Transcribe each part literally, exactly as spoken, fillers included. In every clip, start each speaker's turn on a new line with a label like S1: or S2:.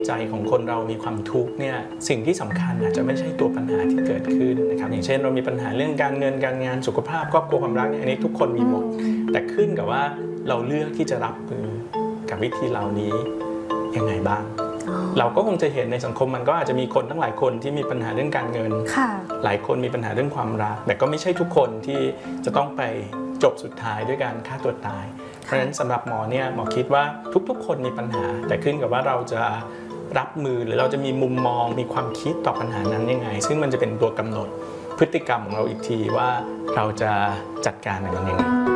S1: ใจของคนเรามีความทุกข์เนี่ยสิ่งที่สำคัญอาจจะไม่ใช่ตัวปัญหาที่เกิดขึ้นนะครับอย่างเช่นเรามีปัญหาเรื่องการเงินการงานสุขภาพครอบครัวความรักเนี่ยอันนี้ทุกคนมีหมดแต่ขึ้นกับว่าเราเลือกที่จะรับมือกับวิธีเหล่านี้ยังไงบ้างเราก็คงจะเห็นในสังคมมันก็อาจจะมีคนทั้งหลายคนที่มีปัญหาเรื่องการเงินหลายคนมีปัญหาเรื่องความรักแต่ก็ไม่ใช่ทุกคนที่จะต้องไปจบสุดท้ายด้วยการฆ่าตัวตายเพราะฉะนั้นสำหรับหมอเนี่ยหมอคิดว่าทุกๆคนมีปัญหาแต่ขึ้นกับว่าเราจะรับมือหรือเราจะมีมุมมองมีความคิดต่อปัญหานั้นยังไงซึ่งมันจะเป็นตัวกำหนดพฤติกรรมของเราอีกทีว่าเราจะจัดการมันยังไง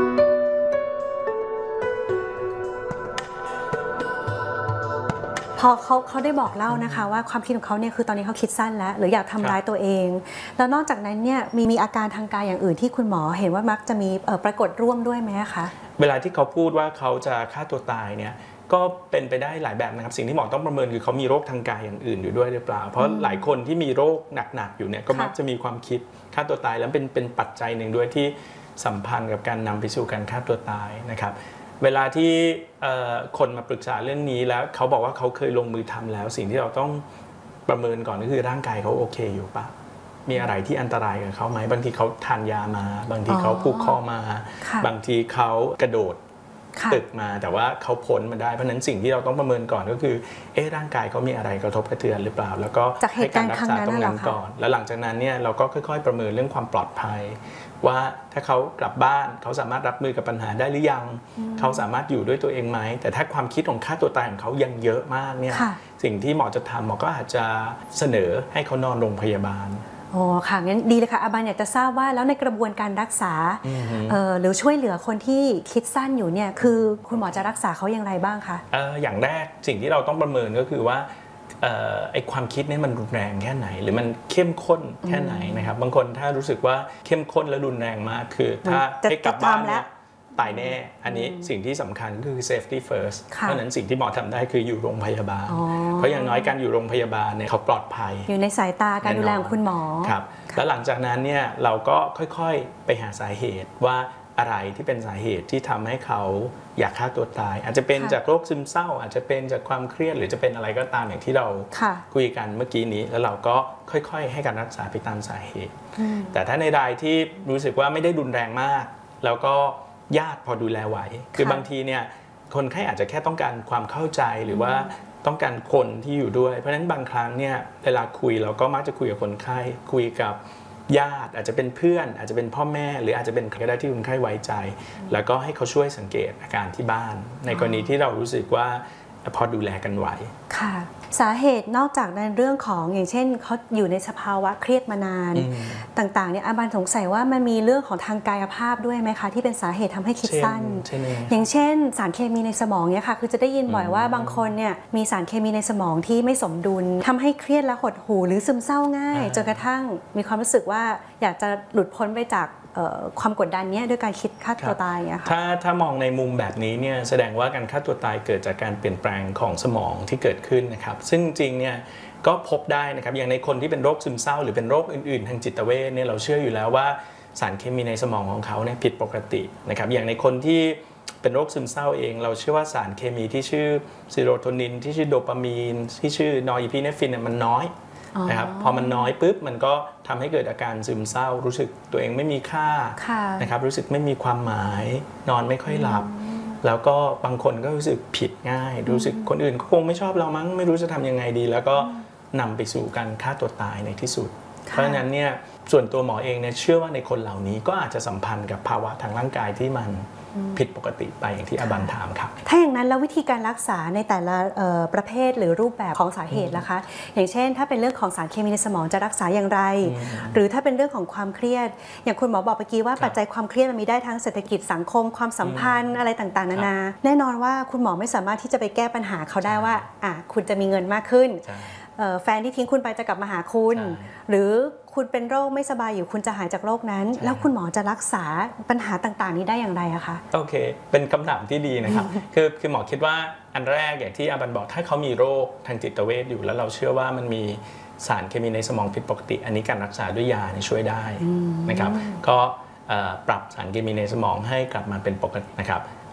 S2: พอเขาเขาได้บอกเล่านะคะว่าความคิดของเขาเนี่ยคือตอนนี้เขาคิดสั้นแล้วหรืออยากทำร้ายตัวเองแล้วนอกจากนั้นเนี่ยมีมีอาการทางกายอย่างอื่นที่คุณหมอเห็นว่ามักจะมีปรากฏร่วมด้วยไหมคะ
S1: เวลาที่เขาพูดว่าเขาจะฆ่าตัวตายเนี่ยก็เป็นไปได้หลายแบบนะครับสิ่งที่หมอต้องประเมินคือเขามีโรคทางกายอย่างอื่นอยู่ด้วยหรือเปล่าเพราะหลายคนที่มีโรคหนักๆอยู่เนี่ยก็มักจะมีความคิดฆ่าตัวตายแล้วเป็นเป็นปัจจัยหนึ่งด้วยที่สัมพันธ์กับการนำไปสู่การฆ่าตัวตายนะครับเวลาที่คนมาปรึกษาเรื่องนี้แล้วเขาบอกว่าเขาเคยลงมือทำแล้วสิ่งที่เราต้องประเมินก่อนก็คือร่างกายเขาโอเคอยู่ปะมีอะไรที่อันตรายกับเขาไหมบางทีเขาทานยามาบางทีเขาผูกคอมาบางทีเขากระโดดตึกมาแต่ว่าเขาพ้นมาได้เพราะนั้นสิ่งที่เราต้องประเมินก่อนก็คือเอ๊ะร่างกายเขามีอะไรกระทบกระเทือนหรือเปล่าแล้วก็ให้การรักษาตรงนั้นก่อนแล้วหลังจากนั้นเนี่ยเราก็ค่อยๆประเมินเรื่องความปลอดภัยว่าถ้าเขากลับบ้านเขาสามารถรับมือกับปัญหาได้หรือยังเขาสามารถอยู่ด้วยตัวเองไหมแต่ถ้าความคิดของฆ่าตัวตายของเขายังเยอะมากเนี่ยสิ่งที่หมอจะทำหมอก็อาจจะเสนอให้เขานอนโรงพยาบาล
S2: อ๋อค่ะงั้นดีเลยค่ะอาบันอยากจะทราบว่าแล้วในกระบวนการรักษาหรือช่วยเหลือคนที่คิดสั้นอยู่เนี่ยคือคุณหมอจะรักษาเขาอย่างไรบ้างคะ
S1: เอออย่างแรกสิ่งที่เราต้องประเมินก็คือว่าไอ้ความคิดนี่มันรุนแรงแค่ไหนหรือมันเข้มข้นแค่ไหนนะครับบางคนถ้ารู้สึกว่าเข้มข้นและรุนแรงมากคือถ้าให้กลับบ้านเนี่ยตายแน่อันนี้สิ่งที่สำคัญก็คือ safety first เพราะนั้นสิ่งที่หมอทำได้คืออยู่โรงพยาบาลเพราะอย่างน้อยการอยู่โรงพยาบาลเนี่ยเขาปลอดภัย
S2: อยู่ในสายตาการดูแลของคุณหมอ
S1: ครับแล้วหลังจากนั้นเนี่ยเราก็ค่อยๆไปหาสาเหตุว่าอะไรที่เป็นสาเหตุที่ทำให้เขาอยากฆ่าตัวตายอาจจะเป็นจากโรคซึมเศร้าอาจจะเป็นจากความเครียดหรือจะเป็นอะไรก็ตามอย่างที่เราคุยกันเมื่อกี้นี้แล้วเราก็ค่อยๆให้การรักษาไปตามสาเหตุแต่ถ้าในรายที่รู้สึกว่าไม่ได้รุนแรงมากแล้วก็ญาติพอดูแลไหวคือบางทีเนี่ยคนไข้อาจจะแค่ต้องการความเข้าใจหรือว่าต้องการคนที่อยู่ด้วยเพราะฉะนั้นบางครั้งเนี่ยเวลาคุยเราก็มักจะคุยกับคนไข้คุยกับญาติอาจจะเป็นเพื่อนอาจจะเป็นพ่อแม่หรืออาจจะเป็นใครก็ได้ที่คนไข้ไว้ใจแล้วก็ให้เขาช่วยสังเกตอาการที่บ้านในกรณีที่เรารู้สึกว่าพอดูแลกันไหว
S2: ค่ะสาเหตุนอกจากในเรื่องของอย่างเช่นเขาอยู่ในสภาวะเครียดมานานต่างๆเนี่ยอาบันสงสัยว่ามันมีเรื่องของทางกายภาพด้วยไหมคะที่เป็นสาเหตุทำให้คิดสั้นอย่างเช่นสารเคมีในสมองเนี่ยค่ะคือจะได้ยินบ่อยว่าบางคนเนี่ยมีสารเคมีในสมองที่ไม่สมดุลทำให้เครียดและหดหู่หรือซึมเศร้าง่ายจนกระทั่งมีความรู้สึกว่าอยากจะหลุดพ้นไปจากความกดดันนี้ด้วยการคิดฆ่าตัวตายเนี่ยค่ะ
S1: ถ้าถ้ามองในมุมแบบนี้เนี่ยแสดงว่าการฆ่าตัวตายเกิดจากการเปลี่ยนแปลงของสมองที่เกิดขึ้นนะครับซึ่งจริงเนี่ยก็พบได้นะครับอย่างในคนที่เป็นโรคซึมเศร้าหรือเป็นโรคอื่นๆทางจิตเวชเนี่ยเราเชื่ออยู่แล้วว่าสารเคมีในสมองของเขาเนี่ยผิดปกตินะครับอย่างในคนที่เป็นโรคซึมเศร้าเองเราเชื่อว่าสารเคมีที่ชื่อเซโรโทนินที่ชื่อโดปามีนที่ชื่อนอร์อีพิเนฟรินเนี่ยมันน้อยนะครับพอมันน้อยปุ๊บมันก็ทำให้เกิดอาการซึมเศร้ารู้สึกตัวเองไม่มีค่านะครับรู้สึกไม่มีความหมายนอนไม่ค่อยหลับแล้วก็บางคนก็รู้สึกผิดง่ายรู้สึกคนอื่นก็คงไม่ชอบเรามั้งไม่รู้จะทำยังไงดีแล้วก็นำไปสู่การฆ่าตัวตายในที่สุดเพราะฉะนั้นเนี่ยส่วนตัวหมอเองเนี่ยเชื่อว่าในคนเหล่านี้ก็อาจจะสัมพันธ์กับภาวะทางร่างกายที่มันผิดปกติไปอย่างที่อาบันถามครับ
S2: ถ้าอย่างนั้นแล้ววิธีการรักษาในแต่ละประเภทหรือรูปแบบของสาเหตุล่ะคะอย่างเช่นถ้าเป็นเรื่องของสารเคมีในสมองจะรักษาอย่างไรหรือถ้าเป็นเรื่องของความเครียดอย่างคุณหมอบอกเมื่อกี้ว่าปัจจัยความเครียดมันมีได้ทั้งเศรษฐกิจสังคมความสัมพันธ์อะไรต่างๆนานาแน่นอนว่าคุณหมอไม่สามารถที่จะไปแก้ปัญหาเขาได้ว่าอ่ะคุณจะมีเงินมากขึ้นแฟนที่ทิ้งคุณไปจะกลับมาหาคุณหรือคุณเป็นโรคไม่สบายอยู่คุณจะหายจากโรคนั้นแล้วคุณหมอจะรักษาปัญหาต่างๆนี้ได้อย่างไรอะคะ
S1: โอเคเป็นคำถามที่ดีนะครับ คือคือหมอคิดว่าอันแรกอย่างที่อาบันบอกถ้าเขามีโรคทางจิตเวชอยู่แล้วเราเชื่อว่ามันมีสารเคมีในสมองผิดปกติอันนี้การรักษาด้วยยาช่วยได้นะครับก็ปรับสารเคมีในสมองให้กลับมาเป็นปกตินะครับ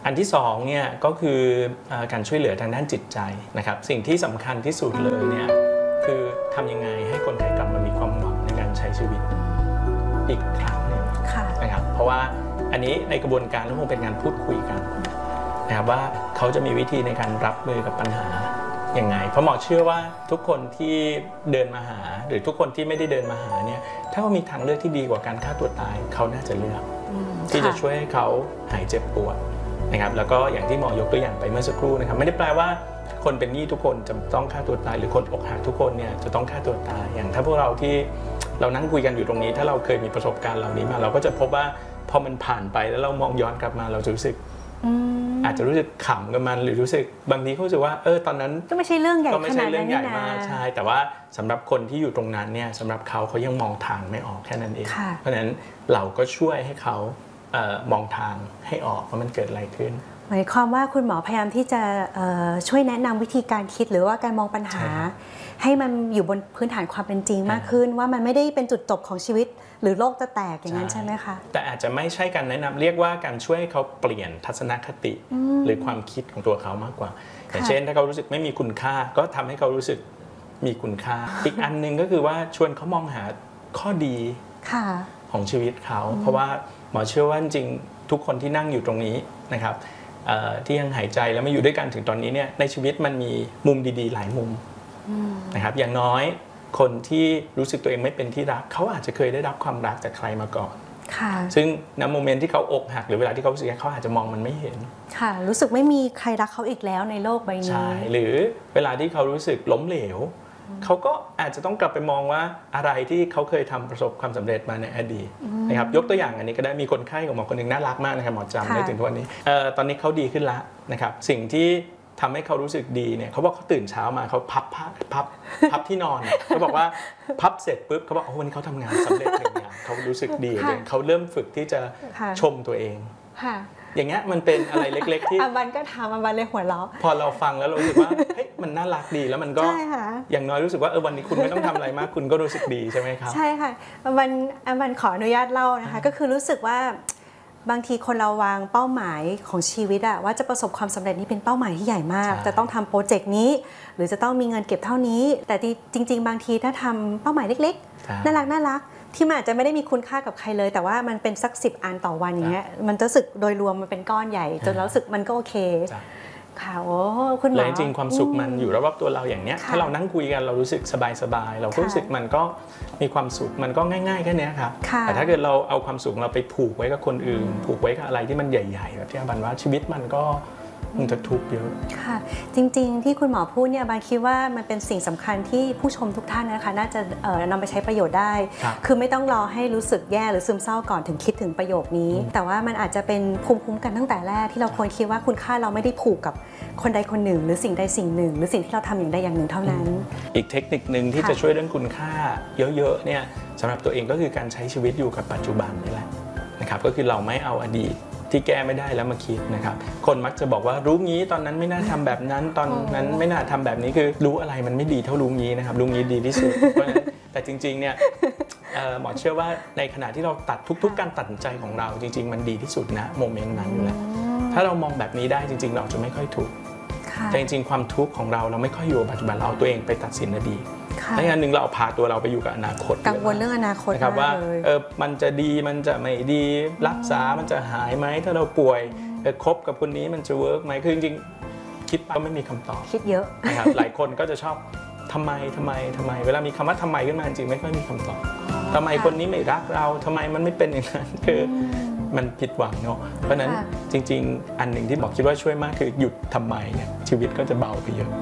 S1: อันที่สองเนี่ยก็คือการช่วยเหลือทางด้านจิตใจนะครับสิ่งที่สำคัญที่สุดเลยเนี่ยคือทำยังไงให้คนไข้กลับมามีความหวังในการใช้ชีวิตอีกครั้งหนึ่งนะครับเพราะว่าอันนี้ในกระบวนการก็คงเป็นการพูดคุยกันนะครับว่าเขาจะมีวิธีในการรับมือกับปัญหาอย่างไงเพราะหมอเชื่อว่าทุกคนที่เดินมาหาหรือทุกคนที่ไม่ได้เดินมาหาเนี่ยถ้าเขามีทางเลือกที่ดีกว่าการฆ่าตัวตายเขาน่าจะเลือกที่จะช่วยให้เขาหายเจ็บปวดนะครับแล้วก็อย่างที่หมอยกตัวอย่างไปเมื่อสักครู่นะครับไม่ได้แปลว่าคนเป็นหนี้ทุกคนจะต้องฆ่าตัวตายหรือคนอกหักทุกคนเนี่ยจะต้องฆ่าตัวตายอย่างถ้าพวกเราที่เรานั่งคุยกันอยู่ตรงนี้ถ้าเราเคยมีประสบการณ์เหล่านี้มาเราก็จะพบว่าพอมันผ่านไปแล้วเรามองย้อนกลับมาเราจะรู้สึกอาจจะรู้สึกขำกับมันหรือรู้สึกบางทีเขารู้สึกว่าเออตอนนั้น
S2: ก็ไม่ใช่เรื่องใหญ่
S1: ก็ไม่ใช่เรื่องใหญ่
S2: ขนาดนั้น
S1: มากใช่แต่ว่าสำหรับคนที่อยู่ตรงนั้นเนี่ยสำหรับเขาเขายังมองทางไม่ออกแค่นั้นเองเพราะฉะนั้นเราก็ช่วยให้เขาเอ่อมองทางให้ออกว่ามันเกิดอะไรขึ้น
S2: หมายความว่าคุณหมอพยายามที่จะช่วยแนะนำวิธีการคิดหรือว่าการมองปัญหาให้มันอยู่บนพื้นฐานความเป็นจริงมากขึ้นว่ามันไม่ได้เป็นจุดจบของชีวิตหรือโลกจะแตกอย่างนั้นใช่ไหมคะ
S1: แต่อาจจะไม่ใช่การแนะนำเรียกว่าการช่วยให้เขาเปลี่ยนทัศนคติหรือความคิดของตัวเขามากกว่าอย่างเช่นถ้าเขารู้สึกไม่มีคุณค่าก็ทำให้เขารู้สึกมีคุณค่าอีกอันนึงก็คือว่าชวนเขามองหาข้อดีของชีวิตเขาเพราะว่าหมอเชื่อว่าจริงทุกคนที่นั่งอยู่ตรงนี้นะครับที่ยังหายใจแล้วมาอยู่ด้วยกันถึงตอนนี้เนี่ยในชีวิตมันมีมุมดีๆหลายมุมนะครับอย่างน้อยคนที่รู้สึกตัวเองไม่เป็นที่รักเขาอาจจะเคยได้รับความรักจากใครมาก่อนซึ่งในโมเมนต์ที่เขาอกหักหรือเวลาที่เขารู้สึกเขาอาจจะมองมันไม่เห็น
S2: ค่ะรู้สึกไม่มีใครรักเขาอีกแล้วในโลกใบนี้ใช่
S1: หรือเวลาที่เขารู้สึกล้มเหลวเขาก็อาจจะต้องกลับไปมองว่าอะไรที่เขาเคยทำประสบความสำเร็จมาในอดีตนะครับยกตัวอย่างอันนี้ก็ได้มีคนไข้ของหมอคนหนึ่งน่ารักมากนะครับหมอจำได้ถึงทุกวันนี้ตอนนี้เขาดีขึ้นแล้วนะครับสิ่งที่ทำให้เขารู้สึกดีเนี่ยเขาบอกเขาตื่นเช้ามาเขาพับผ้าพับพับที่นอนเขาบอกว่าพับเสร็จปุ๊บเขาบอกโอ้วันนี้เขาทำงานสำเร็จหนึ่งอย่างเขารู้สึกดีเลยเขาเริ่มฝึกที่จะชมตัวเองอย่างเงี้ยมันเป็นอะไรเล็กๆที่
S2: อาบันก็ทำอาบันเลยหัวเราะ
S1: พอเราฟังแล้วเรารู้สึกว่าเฮ้ยมันน่ารักดีแล้วมันก็อย่างน้อยรู้สึกว่าเออวันนี้คุณไม่ต้องทำอะไรมากคุณก็รู้สึกดีใช่ไหมครับ
S2: ใช่ค่ะอาบันอาบันขออนุญาตเล่านะคะก็คือรู้สึกว่าบางทีคนเราวางเป้าหมายของชีวิตอะว่าจะประสบความสำเร็จนี่เป็นเป้าหมายที่ใหญ่มากจะต้องทำโปรเจกต์นี้หรือจะต้องมีเงินเก็บเท่านี้แต่จริงๆบางทีถ้าทำเป้าหมายเล็กๆน่ารักน่ารักที่มันอาจจะไม่ได้มีคุณค่ากับใครเลยแต่ว่ามันเป็นสักสิบอันต่อวันอย่างเงี้ยมันจะรู้สึกโดยรวมมันเป็นก้อนใหญ่จนเรารู้สึกมันก็โอเคค่ะโอ้คุณหมอ
S1: จริงๆความสุขมันอยู่รอบๆตัวเราอย่างเนี้ยถ้าเรานั่งคุยกันเรารู้สึกสบายๆเราก็รู้สึกมันก็มีความสุขมันก็ง่ายๆแค่นี้ครับแต่ถ้าเกิดเราเอาความสุขเราไปผูกไว้กับคนอื่นผูกไว้กับอะไรที่มันใหญ่ๆแบบที่อาบันว่าชีวิตมันก็มันจะทุกข์เยอะ
S2: ค่ะจริงๆที่คุณหมอพูดเนี่ยบางคิดว่ามันเป็นสิ่งสำคัญที่ผู้ชมทุกท่านนะคะน่าจะนำไปใช้ประโยชน์ได้คือไม่ต้องรอให้รู้สึกแย่หรือซึมเศร้าก่อนถึงคิดถึงประโยคนี้แต่ว่ามันอาจจะเป็นภูมิคุ้มกันตั้งแต่แรกที่เราควรคิดว่าคุณค่าเราไม่ได้ผูกกับคนใดคนหนึ่งหรือสิ่งใดสิ่งหนึ่งหรือสิ่งที่เราทำอย่างใดอย่างหนึ่งเท่านั้น
S1: อีกเทคนิคนึงที่จะช่วยเรื่องคุณค่าเยอะๆเนี่ยสำหรับตัวเองก็คือการใช้ชีวิตอยู่กับปัจจุบันนี่แหละนะครับก็คือเราไม่เอาอดีตที่แก้ไม่ได้แล้วมาคิดนะครับคนมักจะบอกว่ารู้งี้ตอนนั้นไม่น่าทำแบบนั้นตอนนั้นไม่น่าทำแบบนี้คือรู้อะไรมันไม่ดีเท่ารู้งี้นะครับรู้งี้ดีที่สุดเพราะฉะนั้นแต่จริงๆเนี่ยหมอเชื่อว่าในขณะที่เราตัดทุกๆการตัดสินใจของเราจริงๆมันดีที่สุดนะโมเมนต์นั้นอยู่แล้วถ้าเรามองแบบนี้ได้จริงๆเราจะไม่ค่อยทุกข์แต่จริงๆความทุกข์ของเราเราไม่ค่อยอยู่กับปัจจุบันเราเอาตัวเองไปตัดสินอดีตและอย่างหนึ่งเราพาตัวเราไปอยู่กับอนาคต
S2: กังวลเรื่องอนาคต
S1: นะครับว่าเออมันจะดีมันจะไม่ดีรักษามันจะหายไหมถ้าเราป่วยคบกับคนนี้มันจะเวิร์กไหมคือจริงๆคิดไปก็ไม่มีคำตอบ
S2: คิดเยอะ
S1: นะครับหลายคนก็จะชอบทำไมทำไมทำไมเวลามีคำว่าทำไมขึ้นมาจริงไม่ค่อยมีคำตอบทำไมคนนี้ไม่รักเราทำไมมันไม่เป็นอย่างนั้นคือมันผิดหวังเนาะเพราะนั้นจริงๆอันหนึ่งที่บอกคิดว่าช่วยมากคือหยุดทำไมเนี่ยชีวิตก็จะเบาไปเยอะ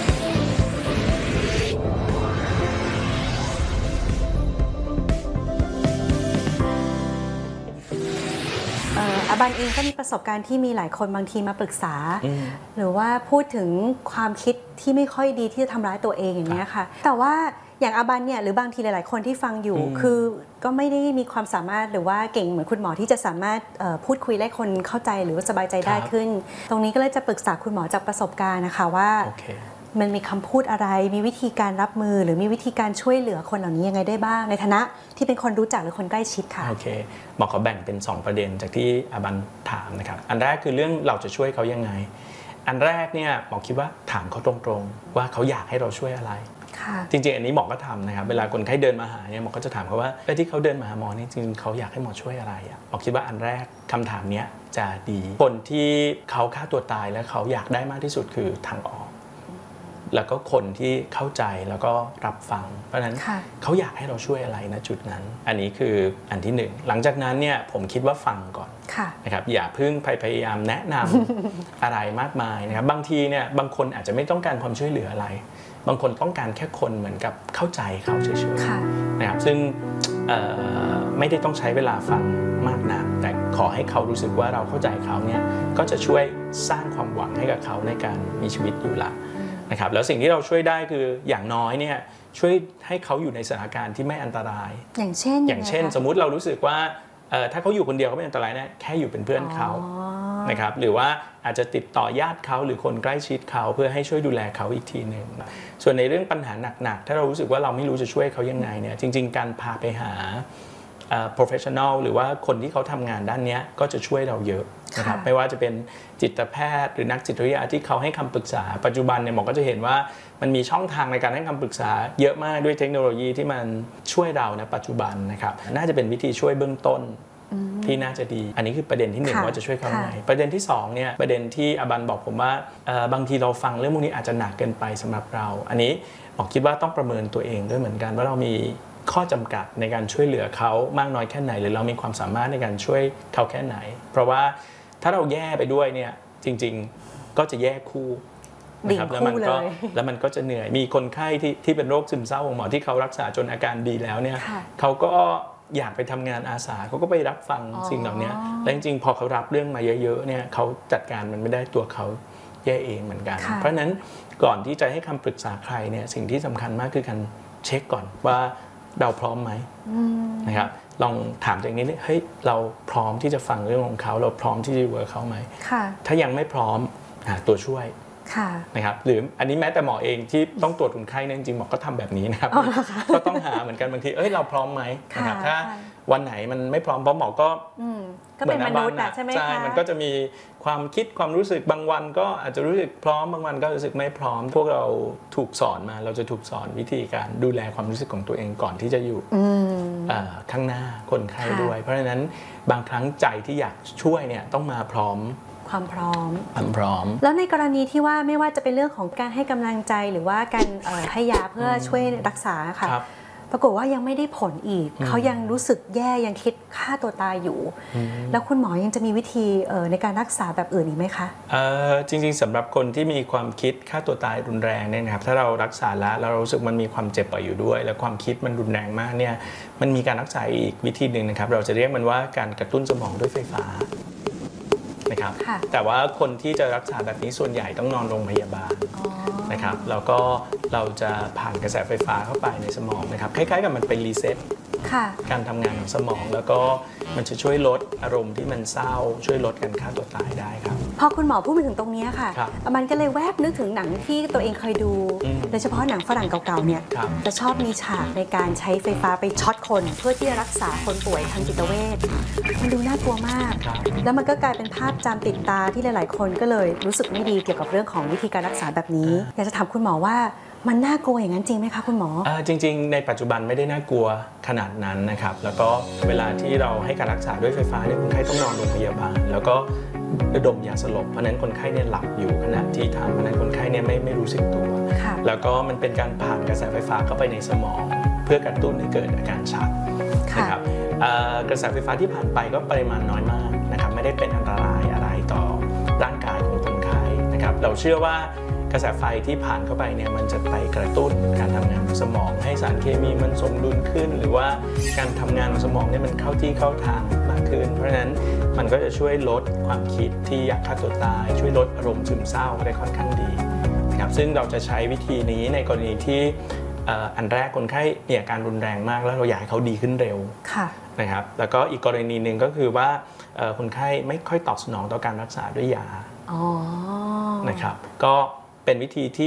S2: อาบันเองก็มีประสบการณ์ที่มีหลายคนบางทีมาปรึกษาหรือว่าพูดถึงความคิดที่ไม่ค่อยดีที่จะทำร้ายตัวเองอย่างนี้ค่ะแต่ว่าอย่างอาบันเนี่ยหรือบางทีหลายๆคนที่ฟังอยู่คือก็ไม่ได้มีความสามารถหรือว่าเก่งเหมือนคุณหมอที่จะสามารถพูดคุยให้คนเข้าใจหรือว่าสบายใจได้ขึ้นตรงนี้ก็เลยจะปรึกษาคุณหมอจากประสบการณ์นะคะว่ามันมีคำพูดอะไรมีวิธีการรับมือหรือมีวิธีการช่วยเหลือคนเหล่านี้ยังไงได้บ้างในฐานะที่เป็นคนรู้จักหรือคนใกล้ชิดค่ะ
S1: โอเคหมอขอแบ่งเป็นสองประเด็นจากที่อาบันถามนะครับอันแรกคือเรื่องเราจะช่วยเขายังไงอันแรกเนี่ยหมอคิดว่าถามเขาตรงๆว่าเขาอยากให้เราช่วยอะไรจริงๆอันนี้หมอก็ทำนะครับเวลาคนไข้เดินมาหาเนี่ยหมอก็จะถามเขาว่าไอ้ที่เขาเดินมาหาหมอนี่จริงๆเขาอยากให้หมอช่วยอะไรอ่ะหมอคิดว่าอันแรกคำถามนี้จะดีคนที่เขาฆ่าตัวตายแล้วเขาอยากได้มากที่สุดคือทางออกแล้วก็คนที่เข้าใจแล้วก็รับฟังเพราะฉะนั้นเขาอยากให้เราช่วยอะไรนะจุดนั้นอันนี้คืออันที่หนึ่งหลังจากนั้นเนี่ยผมคิดว่าฟังก่อนนะครับอย่าเพิ่งพยายามแนะนำอะไรมากมายนะครับบางทีเนี่ยบางคนอาจจะไม่ต้องการความช่วยเหลืออะไรบางคนต้องการแค่คนเหมือนกับเข้าใจเขาเฉยๆนะครับซึ่งไม่ได้ต้องใช้เวลาฟังมากนักแต่ขอให้เขารู้สึกว่าเราเข้าใจเขาเนี่ยก็จะช่วยสร้างความหวังให้กับเขาในการมีชีวิตอยู่ละนะครับแล้วสิ่งที่เราช่วยได้คืออย่างน้อยเนี่ยช่วยให้เขาอยู่ในสถานการณ์ที่ไม่อันตราย
S2: อย่างเช่น
S1: อย่างเช่นสมมุติเรารู้สึกว่าถ้าเขาอยู่คนเดียวเขาไม่อันตรายนะแค่อยู่เป็นเพื่อนเขานะครับหรือว่าอาจจะติดต่อญาติเขาหรือคนใกล้ชิดเขาเพื่อให้ช่วยดูแลเขาอีกทีหนึ่งส่วนในเรื่องปัญหาหนักๆถ้าเรารู้สึกว่าเราไม่รู้จะช่วยเขายังไงเนี่ยจริงๆการพาไปหา professional หรือว่าคนที่เขาทำงานด้านนี้ก็จะช่วยเราเยอะนะครับไม่ว่าจะเป็นจิตแพทย์หรือนักจิตวิทยาที่เขาให้คำปรึกษาปัจจุบันเนี่ยหมอก็จะเห็นว่ามันมีช่องทางในการให้คำปรึกษาเยอะมากด้วยเทคโนโลยีที่มันช่วยเราในปัจจุบันนะครับน่าจะเป็นวิธีช่วยเบื้องต้นที่น่าจะดีอันนี้คือประเด็นที่หนึ่งว่าจะช่วยเขาไหนประเด็นที่สองเนี่ยประเด็นที่อบันบอกผมว่าบางทีเราฟังเรื่องพวกนี้อาจจะหนักเกินไปสำหรับเราอันนี้หมอคิดว่าต้องประเมินตัวเองด้วยเหมือนกันว่าเรามีข้อจำกัดในการช่วยเหลือเขามากน้อยแค่ไหนหรือเรามีความสามารถในการช่วยเขาแค่ไหนเพราะว่าถ้าเราแย่ไปด้วยเนี่ยจริงๆก็จะแย่คู่นะครับแล้วมันก็แล้วมันก็จะเหนื่อยมีคนไข้ที่ที่เป็นโรคซึมเศร้าของหมอที่เขารักษาจนอาการดีแล้วเนี่ยเขาก็อยากไปทำงานอาสาเขาก็ไปรับฟังสิ่งเหล่านี้แล้วจริงๆพอเขารับเรื่องมาเยอะๆเนี่ยเขาจัดการมันไม่ได้ตัวเขาแย่เองเหมือนกันเพราะฉะนั้นก่อนที่จะให้คำปรึกษาใครเนี่ยสิ่งที่สำคัญมากคือการเช็คก่อนว่าเราพร้อมไหมนะครับลองถามตัวเองนิดนึงเฮ้ยเราพร้อมที่จะฟังเรื่องของเขาเราพร้อมที่จะอยู่กับเขาไหมถ้ายังไม่พร้อมหาตัวช่วยนะครับหรืออันนี้แม้แต่หมอเองที่ต้องตรวจคนไข้เนี่ยจริงๆหมอก็ทำแบบนี้นะครับก็ต้องหาเหมือนกันบางทีเอ้ยเราพร้อมไหมนะครับถ้าวันไหนมันไม่พร้อมเพราะหมอก็
S2: เหมือนมนุษย์ใช่ไหมคะ
S1: ใช่มันก็จะมีความคิดความรู้สึกบางวันก็อาจจะรู้สึกพร้อมบางวันก็รู้สึกไม่พร้อมพวกเราถูกสอนมาเราจะถูกสอนวิธีการดูแลความรู้สึกของตัวเองก่อนที่จะอยู่ข้างหน้าคนไข้ด้วยเพราะฉะนั้นบางครั้งใจที่อยากช่วยเนี่ยต้องมาพร้อม
S2: ความพร้อม
S1: ความพร้อม
S2: แล้วในกรณีที่ว่าไม่ว่าจะเป็นเรื่องของการให้กำลังใจหรือว่าการให้ยาเพื่อช่วยรักษาค่ะปรากฏว่ายังไม่ได้ผลอีกเขายังรู้สึกแย่ยังคิดฆ่าตัวตายอยู่แล้วคุณหมอยังจะมีวิธีในการรักษาแบบอื่นอีกไหมคะ
S1: จริงๆสำหรับคนที่มีความคิดฆ่าตัวตายรุนแรงเนี่ยนะครับถ้าเรารักษาแล้วเรารู้สึกมันมีความเจ็บปวดอยู่ด้วยแล้วความคิดมันรุนแรงมากเนี่ยมันมีการรักษาอีกวิธีหนึ่งนะครับเราจะเรียกมันว่าการกระตุ้นสมองด้วยไฟฟ้านะครับแต่ว่าคนที่จะรักษาแบบนี้ส่วนใหญ่ต้องนอนโรงพยาบาลนะครับแล้วก็เราจะผ่านกระแสไฟฟ้าเข้าไปในสมองนะครับคล้ายๆกับมันเป็นรีเซ็ตการทำงานของสมองแล้วก็มันจะช่วยลดอารมณ์ที่มันเศร้าช่วยลดการฆ่าตัวตายได้ครับ
S2: พอคุณหมอพูดมาถึงตรงนี้ค่ะมันก็เลยแวบนึกถึงหนังที่ตัวเองเคยดูโดยเฉพาะหนังฝรั่งเก่าๆเนี่ยจะชอบมีฉากในการใช้ไฟฟ้าไปช็อตคนเพื่อที่จะรักษาคนป่วยทางจิตเวชมันดูน่ากลัวมากแล้วมันก็กลายเป็นภาพจำติดตาที่หลายๆคนก็เลยรู้สึกไม่ดีเกี่ยวกับเรื่องของวิธีการรักษาแบบนี้อยากจะถามคุณหมอว่ามันน่ากลัวอย่างนั้นจริงไหมคะคุณหมอ
S1: จริงๆในปัจจุบันไม่ได้น่ากลัวขนาดนั้นนะครับแล้วก็เวลาที่เราให้การรักษาด้วยไฟฟ้าเนี่ยคนไข้ต้องนอนโรงพยาบาลแล้วก็ดมยาสลบเพราะนั้นคนไข้เนี่ยหลับอยู่ขณะที่ทำเพราะนั้นคนไข้เนี่ยไม่ไม่รู้สึกตัวแล้วก็มันเป็นการผ่านกระแสไฟฟ้าเข้าไปในสมองเพื่อกระตุ้นให้เกิดอาการชักนะครับกระแสไฟฟ้าที่ผ่านไปก็ปริมาณน้อยมากนะครับไม่ได้เป็นอันตรายอะไรต่อร่างกายของคนไข้นะครับเราเชื่อว่ากระแสไฟที่ผ่านเข้าไปเนี่ยมันจะไปกระตุ้นการทำงานของสมองให้สารเคมีมันสมดุลขึ้นหรือว่าการทำงานของสมองเนี่ยมันเข้าที่เข้าทางมากขึ้นเพราะฉะนั้นมันก็จะช่วยลดความคิดที่อยากฆ่าตัวตายช่วยลดอารมณ์ซึมเศร้าได้ค่อนข้างดีนะครับซึ่งเราจะใช้วิธีนี้ในกรณีที่อันแรกคนไข้มีอาการรุนแรงมากแล้วเราอยากให้เขาดีขึ้นเร็วนะครับแล้วก็อีกกรณีหนึ่งก็คือว่าคนไข้ไม่ค่อยตอบสนองต่อการรักษาด้วยยานะครับก็เป็นวิธีที่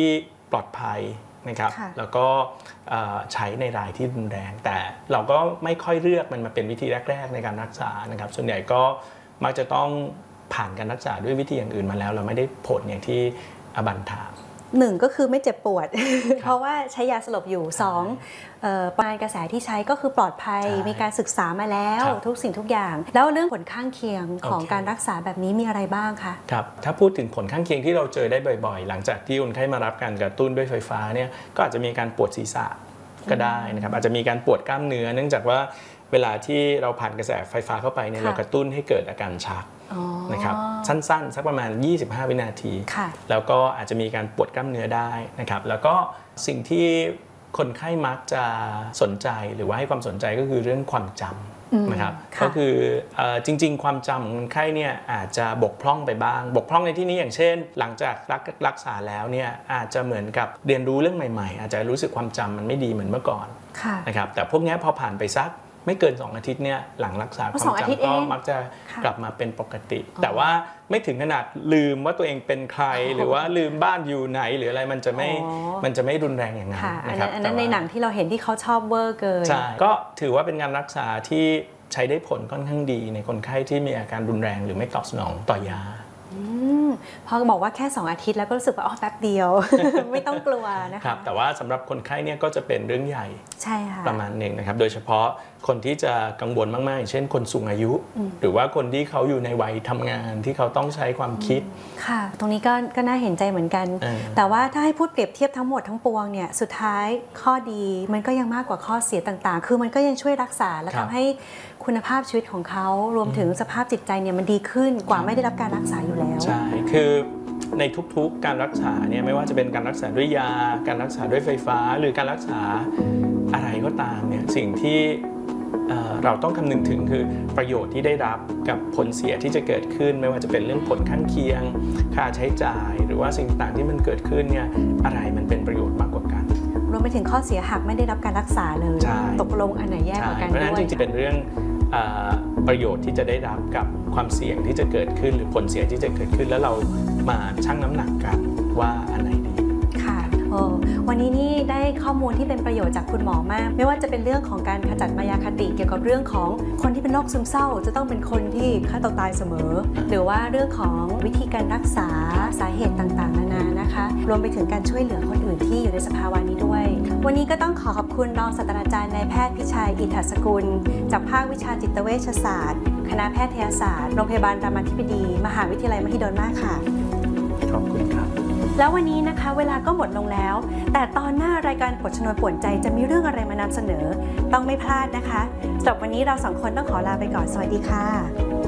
S1: ปลอดภัยนะครับ
S2: ค่ะ
S1: แล้วก็ใช้ในรายที่รุนแรงแต่เราก็ไม่ค่อยเลือกมันมาเป็นวิธีแรกๆในการรักษานะครับส่วนใหญ่ก็มักจะต้องผ่านการรักษาด้วยวิธีอย่างอื่นมาแล้วเราไม่ได้ผลอย่างที่อบันถาม
S2: หนึ่งก็คือไม่เจ็บปวด เพราะว่าใช้ยาสลบอยู่สองปริมาณกระแสที่ใช้ก็คือปลอดภัยมีการศึกษามาแล้วทุกสิ่งทุกอย่างแล้วเรื่องผลข้างเคียงของการรักษาแบบนี้มีอะไรบ้างคะ
S1: ครับถ้าพูดถึงผลข้างเคียงที่เราเจอได้บ่อยๆหลังจากที่คนไข้มารับการกระตุ้นด้วยไฟฟ้าเนี่ยก็อาจจะมีการปวดศีรษะก็ได้นะครับอาจจะมีการปวดกล้ามเนื้อเนื่องจากว่าเวลาที่เราผ่านกระแสไฟฟ้าเข้าไปเนี่ยเรากระตุ้นให้เกิดอาการชักนะครับสั้นๆสักประมาณยี่สิบห้าวินาทีแล้วก็อาจจะมีการปวดกล้ามเนื้อได้นะครับแล้วก็สิ่งที่คนไข้มักจะสนใจหรือว่าให้ความสนใจก็คือเรื่องความจำนะครับก็คือจริงๆความจำของคนไข้เนี่ยอาจจะบกพร่องไปบ้างบกพร่องในที่นี้อย่างเช่นหลังจากรักษาแล้วเนี่ยอาจจะเหมือนกับเรียนรู้เรื่องใหม่ๆอาจจะรู้สึกความจำมันไม่ดีเหมือนเมื่อก่อนนะครับแต่พวกนี้พอผ่านไปสักไม่เกินสองอาทิตย์เนี่ยหลังรักษาความจำก็มักจะกลับมาเป็นปกติแต่ว่าไม่ถึงขนาดลืมว่าตัวเองเป็นใครหรือว่าลืมบ้านอยู่ไหนหรืออะไรมันจะไม่มันจะไม่รุนแรงอย่างนั้นนะครับ
S2: อันนั้นในหนังที่เราเห็นที่เขาชอบเวอร์เกิน
S1: ใช่ก็ถือว่าเป็นการรักษาที่ใช้ได้ผลค่อนข้างดีในคนไข้ที่มีอาการรุนแรงหรือไม่ตอบสนองต่อยา
S2: พอบอกว่าแค่สองอาทิตย์แล้วก็รู้สึกว่าอ๋อแป๊บเดียว ไม่ต้องกลัวนะคะ
S1: แต่ว่าสำหรับคนไข้เนี่ยก็จะเป็นเรื่องใหญ่
S2: ใช่ค่ะ
S1: ประมาณหนึ่งนะครับโดยเฉพาะคนที่จะกังวลมากๆเช่นคนสูงอายุ หรือว่าคนที่เขาอยู่ในวัยทำงานที่เขาต้องใช้ความคิด
S2: ค่ะตรงนี้ก็ก็น่าเห็นใจเหมือนกันแต่ว่าถ้าให้พูดเปรียบเทียบทั้งหมดทั้งปวงเนี่ยสุดท้ายข้อดีมันก็ยังมากกว่าข้อเสียต่างๆคือมันก็ยังช่วยรักษาและทำให้คุณภาพชีวิตของเขารวมถึงสภาพจิตใจเนี่ยมันดีขึ้นกว่าไม่ได้รับการรักษาอยู่แล้ว
S1: ใช่คือในทุกๆการรักษาเนี่ยไม่ว่าจะเป็นการรักษาด้วยยาการรักษาด้วยไฟฟ้าหรือการรักษาอะไรก็ตามเนี่ยสิ่งที่เราต้องคำนึงถึงคือประโยชน์ที่ได้รับกับผลเสียที่จะเกิดขึ้นไม่ว่าจะเป็นเรื่องผลข้างเคียงค่าใช้จ่ายหรือว่าสิ่งต่างที่มันเกิดขึ้นเนี่ยอะไรมันเป็นประโยชน์มากกว่ากัน
S2: รวมไปถึงข้อเสียหากไม่ได้รับการรักษาเลยตกลงอันไหนแย่กว่ากันด้วย
S1: เพราะฉะนั้นจริงๆเป็นเรื่องประโยชน์ที่จะได้รับกับความเสี่ยงที่จะเกิดขึ้นหรือผลเสียที่จะเกิดขึ้นแล้วเรามาชั่งน้ำหนักกันว่าอันไหนดี
S2: ค่ะวันนี้นี่ได้ข้อมูลที่เป็นประโยชน์จากคุณหมอมากไม่ว่าจะเป็นเรื่องของการขจัดมายาคติเกี่ยวกับเรื่องของคนที่เป็นโรคซึมเศร้าจะต้องเป็นคนที่ฆ่าตัวตายเสมอหรือว่าเรื่องของวิธีการรักษาสาเหตุต่างๆนานานะคะรวมไปถึงการช่วยเหลือคนอื่นที่อยู่ในสภาวะนี้ด้วยวันนี้ก็ต้องขอขอบคุณรองศาสตราจารย์นายแพทย์พิชัยอินทสกุลจากภาควิชาจิตเวชศาสตร์คณะแพทยศาสตร์โรงพยาบาลรามาธิบดีมหาวิทยาลัยมหิดลมากค่ะ
S1: ขอบคุณครับ
S2: แล้ววันนี้นะคะเวลาก็หมดลงแล้วแต่ตอนหน้ารายการปวดชนวนป่วนใจจะมีเรื่องอะไรมานำเสนอต้องไม่พลาดนะคะสำหรับวันนี้เราสองคนต้องขอลาไปก่อนสวัสดีค่ะ